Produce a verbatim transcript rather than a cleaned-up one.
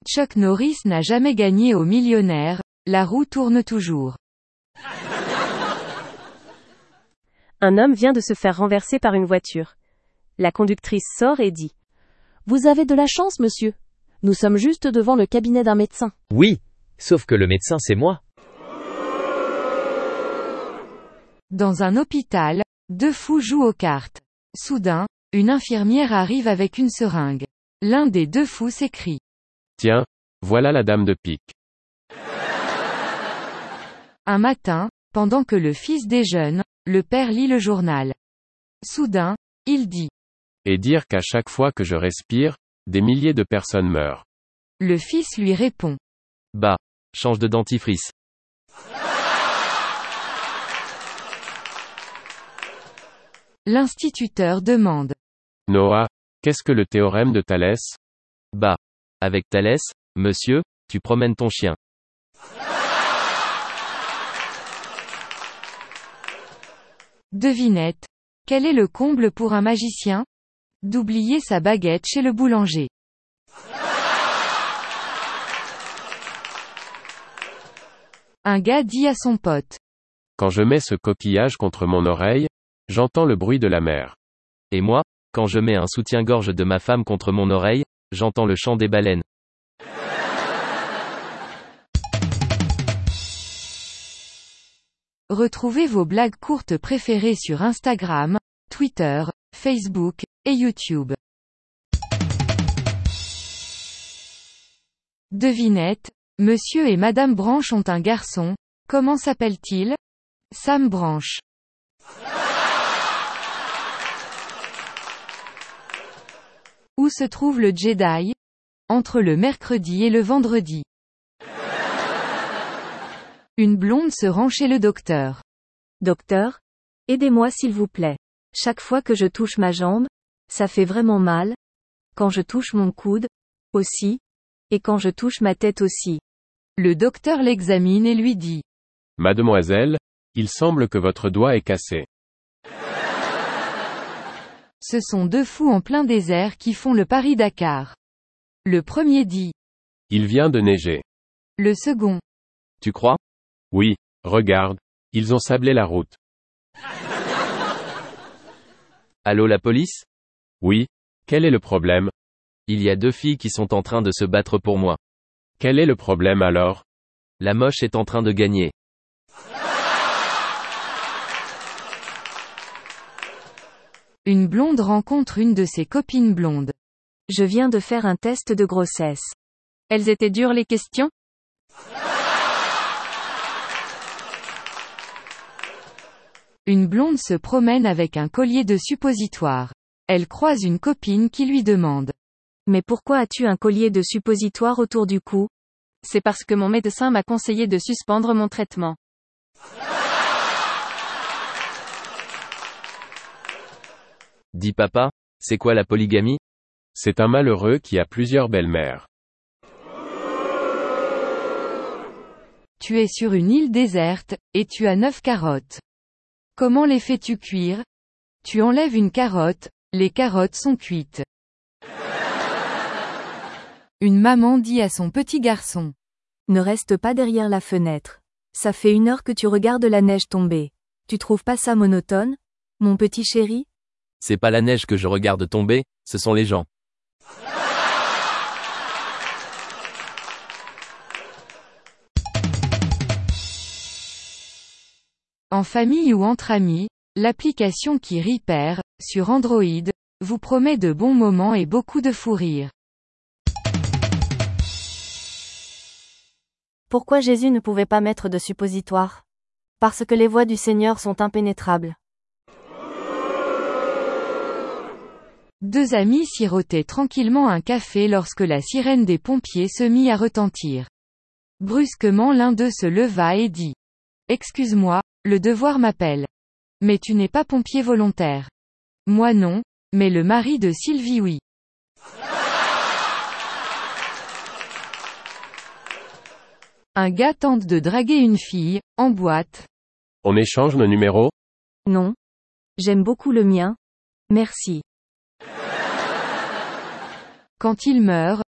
Chuck Norris n'a jamais gagné au millionnaire, la roue tourne toujours. Un homme vient de se faire renverser par une voiture. La conductrice sort et dit : Vous avez de la chance, monsieur. Nous sommes juste devant le cabinet d'un médecin. Oui, sauf que le médecin c'est moi. Dans un hôpital, deux fous jouent aux cartes. Soudain, une infirmière arrive avec une seringue. L'un des deux fous s'écrie : Tiens, voilà la dame de pique. Un matin, pendant que le fils déjeune, le père lit le journal. Soudain, il dit : Et dire qu'à chaque fois que je respire, des milliers de personnes meurent. Le fils lui répond : Bah, change de dentifrice. L'instituteur demande : Noah, qu'est-ce que le théorème de Thalès ? Bah, avec Thalès, monsieur, tu promènes ton chien. Devinette. Quel est le comble pour un magicien ? D'oublier sa baguette chez le boulanger. Un gars dit à son pote : Quand je mets ce coquillage contre mon oreille, j'entends le bruit de la mer. Et moi, quand je mets un soutien-gorge de ma femme contre mon oreille, j'entends le chant des baleines. Retrouvez vos blagues courtes préférées sur Instagram, Twitter, Facebook, et YouTube. Devinette. Monsieur et Madame Branche ont un garçon. Comment s'appelle-t-il ? Sam Branche. Où se trouve le Jedi ? Entre le mercredi et le vendredi. Une blonde se rend chez le docteur. Docteur, aidez-moi s'il vous plaît. Chaque fois que je touche ma jambe, ça fait vraiment mal. Quand je touche mon coude, aussi. Et quand je touche ma tête aussi. Le docteur l'examine et lui dit : Mademoiselle, il semble que votre doigt est cassé. Ce sont deux fous en plein désert qui font le Paris-Dakar. Le premier dit : Il vient de neiger. Le second : Tu crois ? Oui, regarde, ils ont sablé la route. Allô la police ? Oui, quel est le problème ? Il y a deux filles qui sont en train de se battre pour moi. Quel est le problème alors ? La moche est en train de gagner. Une blonde rencontre une de ses copines blondes. Je viens de faire un test de grossesse. Elles étaient dures les questions ? Une blonde se promène avec un collier de suppositoire. Elle croise une copine qui lui demande : Mais pourquoi as-tu un collier de suppositoire autour du cou ? C'est parce que mon médecin m'a conseillé de suspendre mon traitement. Dis papa, c'est quoi la polygamie ? C'est un malheureux qui a plusieurs belles-mères. Tu es sur une île déserte, et tu as neuf carottes. Comment les fais-tu cuire ? Tu enlèves une carotte, les carottes sont cuites. Une maman dit à son petit garçon : Ne reste pas derrière la fenêtre. Ça fait une heure que tu regardes la neige tomber. Tu trouves pas ça monotone, mon petit chéri ? C'est pas la neige que je regarde tomber, ce sont les gens. En famille ou entre amis, l'application qui rit perd, sur Android, vous promet de bons moments et beaucoup de fou rire. Pourquoi Jésus ne pouvait pas mettre de suppositoire ? Parce que les voies du Seigneur sont impénétrables. Deux amis sirotaient tranquillement un café lorsque la sirène des pompiers se mit à retentir. Brusquement l'un d'eux se leva et dit : Excuse-moi, le devoir m'appelle. Mais tu n'es pas pompier volontaire. Moi non, mais le mari de Sylvie oui. Un gars tente de draguer une fille, en boîte. On échange nos numéros ? Non. J'aime beaucoup le mien. Merci. Quand il meurt,